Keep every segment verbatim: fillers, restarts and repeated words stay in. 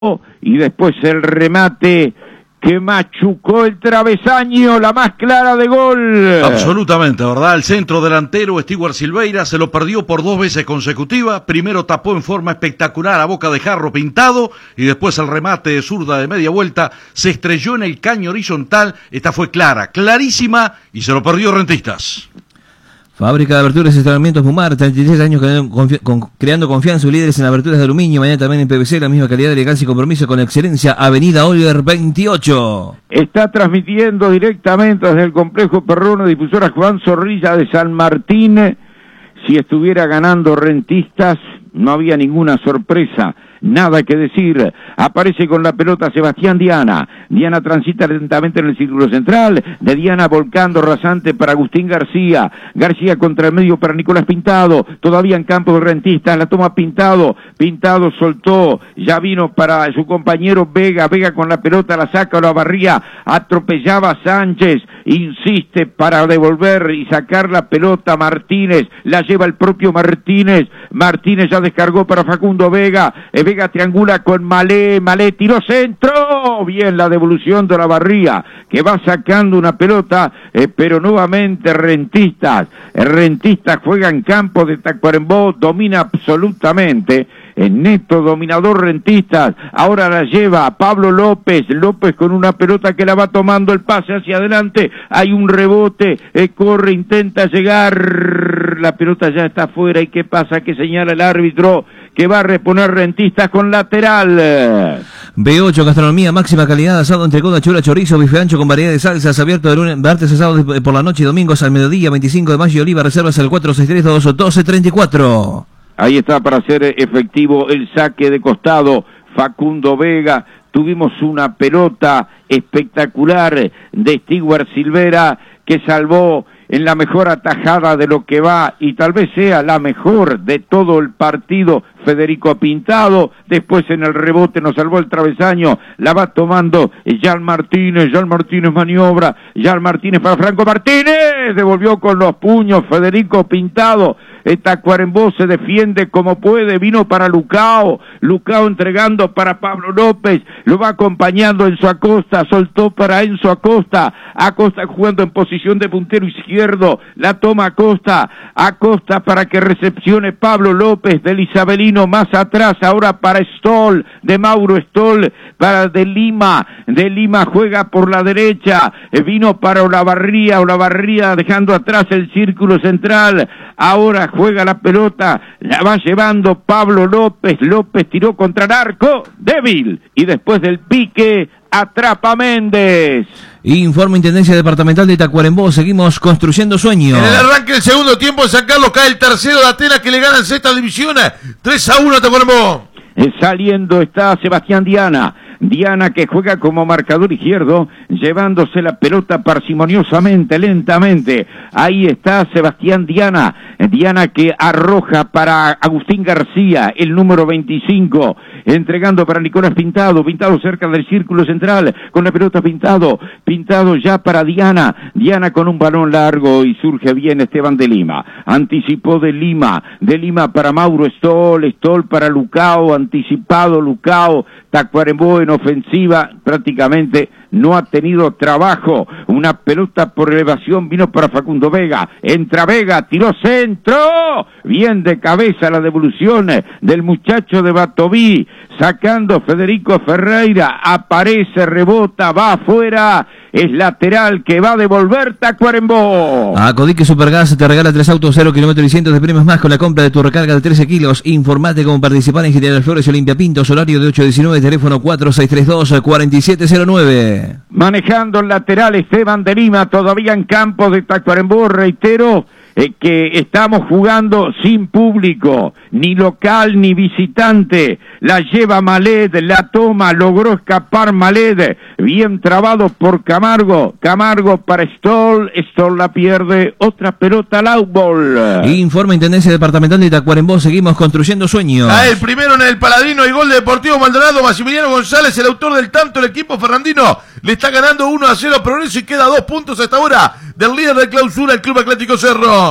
y después el remate que machucó el travesaño, la más clara de gol. Absolutamente, ¿verdad? El centro delantero, Stewart Silveira, se lo perdió por dos veces consecutivas. Primero tapó en forma espectacular a boca de jarro Pintado, y después el remate de zurda de media vuelta se estrelló en el caño horizontal. Esta fue clara, clarísima, y se lo perdió Rentistas. Fábrica de aberturas y instalamientos Pumar, treinta y seis años creando, confi con, creando confianza y líderes en aberturas de aluminio, mañana también en P V C, la misma calidad, elegancia y compromiso con excelencia. Avenida Oliver veintiocho. Está transmitiendo directamente desde el complejo Perrono, difusora Juan Zorrilla de San Martín. Si estuviera ganando Rentistas, no había ninguna sorpresa, nada que decir. Aparece con la pelota Sebastián Diana. Diana transita lentamente en el círculo central. De Diana volcando rasante para Agustín García. García contra el medio para Nicolás Pintado. Todavía en campo de Rentistas. La toma Pintado. Pintado soltó. Ya vino para su compañero Vega. Vega con la pelota la saca o la barría. Atropellaba a Sánchez. Insiste para devolver y sacar la pelota Martínez. La lleva el propio Martínez. Martínez ya descargó para Facundo Vega. Eh, Vega triangula con Malé. Malé tiró centro. Bien la devolución de la barría, que va sacando una pelota, eh, pero nuevamente Rentistas. Eh, Rentistas juega en campo de Tacuarembó, domina absolutamente. El neto dominador Rentistas. Ahora la lleva a Pablo López. López con una pelota que la va tomando, el pase hacia adelante. Hay un rebote. Eh, corre, intenta llegar. La pelota ya está afuera. ¿Y qué pasa? Que señala el árbitro que va a reponer Rentistas con lateral. B ocho, gastronomía, máxima calidad, asado, entrecot, chula, chorizo, bife ancho con variedad de salsas, abierto de lunes, martes a sábados por la noche y domingos al mediodía, veinticinco de mayo, Oliva, reservas al cuatro seis tres dos uno dos tres cuatro. Ahí está para hacer efectivo el saque de costado Facundo Vega. Tuvimos una pelota espectacular de Stewart Silveira que salvó en la mejor atajada de lo que va, y tal vez sea la mejor de todo el partido, Federico Pintado. Después en el rebote nos salvó el travesaño, la va tomando Jan Martínez, Jan Martínez maniobra, Jan Martínez para Franco Martínez, devolvió con los puños Federico Pintado. Tacuarembó se defiende como puede, vino para Lucao, Lucao entregando para Pablo López, lo va acompañando Enzo Acosta, soltó para Enzo Acosta, Acosta jugando en posición de puntero izquierdo, la toma Acosta, Acosta para que recepcione Pablo López del Isabelino más atrás, ahora para Stoll, de Mauro Stoll, para de Lima, de Lima juega por la derecha, vino para Olavarría, Olavarría dejando atrás el círculo central, ahora juega la pelota, la va llevando Pablo López, López tiró contra el arco, débil, y después del pique, atrapa Méndez. Informe Intendencia Departamental de Tacuarembó, seguimos construyendo sueños. En el arranque del segundo tiempo, en San Carlos cae el tercero de Atenas que le gana en sexta división, tres a uno a Tacuarembó. Saliendo está Sebastián Diana. Diana que juega como marcador izquierdo, llevándose la pelota parsimoniosamente, lentamente. Ahí está Sebastián Diana. Diana que arroja para Agustín García, el número veinticinco. Entregando para Nicolás Pintado. Pintado cerca del círculo central. Con la pelota Pintado. Pintado ya para Diana. Diana con un balón largo y surge bien Esteban de Lima. Anticipó de Lima. De Lima para Mauro Stoll. Stoll para Lucao. Anticipado Lucao. Tacuarembó en ofensiva prácticamente no ha tenido trabajo. Una pelota por elevación vino para Facundo Vega. Entra Vega, tiró centro. Bien de cabeza la devolución del muchacho de Batoví. Sacando Federico Ferreira. Aparece, rebota, va afuera. Es lateral que va a devolver Tacuarembó. A Codique Supergas te regala tres autos, cero kilómetros y cientos de premios más con la compra de tu recarga de trece kilos. Informate cómo participar en General Flores Olimpia Pintos, horario de ocho a diecinueve, teléfono cuatro seis tres dos cuatro siete cero nueve. Manejando el lateral Esteban de Lima, todavía en campo de Tacuarembó, reitero. Eh, que estamos jugando sin público, ni local ni visitante. La lleva Maled, la toma, logró escapar Maled, bien trabado por Camargo, Camargo para Stoll, Stoll la pierde, otra pelota al outball. Informe Intendencia Departamental de Tacuarembó, seguimos construyendo sueños. Ah, el primero en el Paladino y gol de Deportivo Maldonado, Maximiliano González, el autor del tanto, el equipo ferrandino le está ganando uno a cero a Progreso y queda dos puntos hasta ahora del líder de clausura, el Club Atlético Cerro.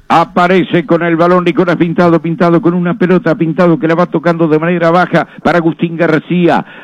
Aparece con el balón Nicolás Pintado, Pintado con una pelota, Pintado que la va tocando de manera baja para Agustín García.